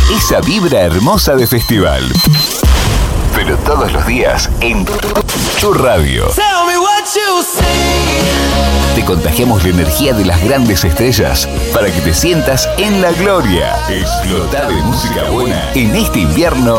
esa vibra hermosa de festival. Pero todos los días en Tu Radio. Te contagiamos la energía de las grandes estrellas para que te sientas en la gloria. Explota de música buena en este invierno